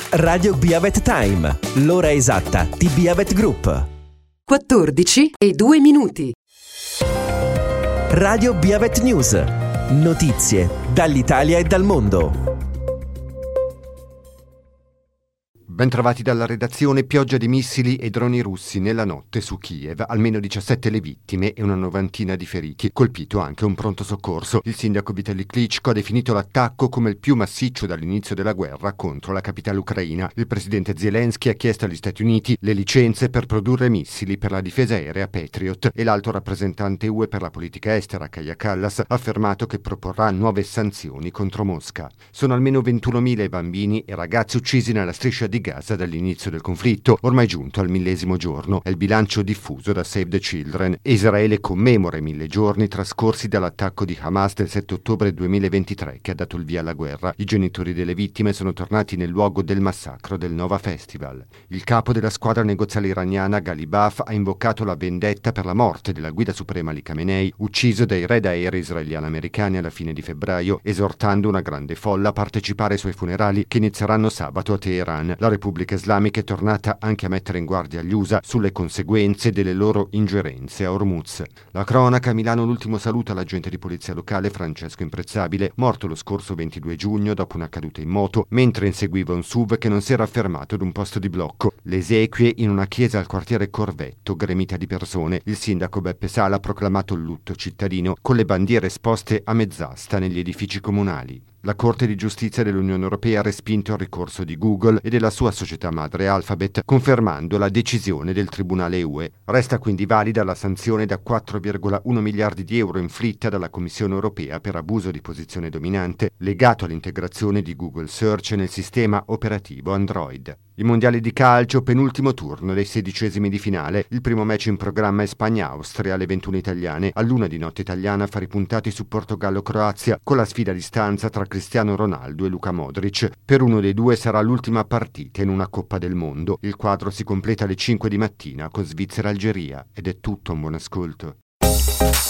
Radio Biavet Time, l'ora esatta di Biavet Group. 14:02. Radio Biavet News, notizie dall'Italia e dal mondo. Bentrovati dalla redazione. Pioggia di missili e droni russi nella notte su Kiev, almeno 17 le vittime e una novantina di feriti, colpito anche un pronto soccorso. Il sindaco Vitali Klitschko ha definito l'attacco come il più massiccio dall'inizio della guerra contro la capitale ucraina. Il presidente Zelensky ha chiesto agli Stati Uniti le licenze per produrre missili per la difesa aerea Patriot e l'alto rappresentante UE per la politica estera Kaja Kallas ha affermato che proporrà nuove sanzioni contro Mosca. Sono almeno 21.000 i bambini e ragazzi uccisi nella striscia di Gaza dall'inizio del conflitto, ormai giunto al 1000° giorno. È il bilancio diffuso da Save the Children. Israele commemora i 1000 giorni trascorsi dall'attacco di Hamas del 7 ottobre 2023 che ha dato il via alla guerra. I genitori delle vittime sono tornati nel luogo del massacro del Nova Festival. Il capo della squadra negoziale iraniana Ghalibaf ha invocato la vendetta per la morte della guida suprema Ali Khamenei, ucciso dai raid aerei israeliano-americani alla fine di febbraio, esortando una grande folla a partecipare ai suoi funerali che inizieranno sabato a Teheran. La Repubblica Islamica è tornata anche a mettere in guardia gli USA sulle conseguenze delle loro ingerenze a Hormuz. La cronaca: a Milano l'ultimo saluto all'agente di polizia locale Francesco Imprezzabile, morto lo scorso 22 giugno dopo una caduta in moto mentre inseguiva un SUV che non si era fermato ad un posto di blocco. Le esequie in una chiesa al quartiere Corvetto, gremita di persone. Il sindaco Beppe Sala ha proclamato il lutto cittadino con le bandiere esposte a mezz'asta negli edifici comunali. La Corte di Giustizia dell'Unione Europea ha respinto il ricorso di Google e della sua società madre Alphabet, confermando la decisione del Tribunale UE. Resta quindi valida la sanzione da 4,1 miliardi di euro inflitta dalla Commissione Europea per abuso di posizione dominante, legato all'integrazione di Google Search nel sistema operativo Android. I mondiali di calcio, penultimo turno dei 16esimi di finale. Il primo match in programma è Spagna-Austria alle 21 italiane. All'1 di notte italiana fare i puntati su Portogallo-Croazia, con la sfida a distanza tra Cristiano Ronaldo e Luka Modric. Per uno dei due sarà l'ultima partita in una Coppa del Mondo. Il quadro si completa alle 5 di mattina con Svizzera-Algeria. Ed è tutto, un buon ascolto.